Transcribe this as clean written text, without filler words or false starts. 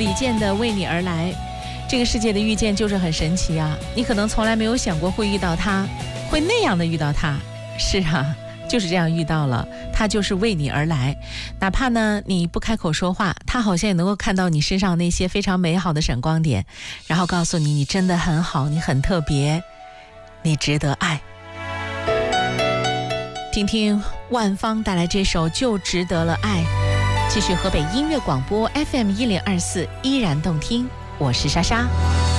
李健的《为你而来》。这个世界的遇见就是很神奇啊，你可能从来没有想过会遇到他，会那样的遇到他。是啊，就是这样遇到了，他就是为你而来。哪怕呢你不开口说话，他好像也能够看到你身上那些非常美好的闪光点，然后告诉你，你真的很好，你很特别，你值得爱。听听万芳带来这首《就值得了爱》，继续河北音乐广播 FM 1024，依然动听。我是莎莎。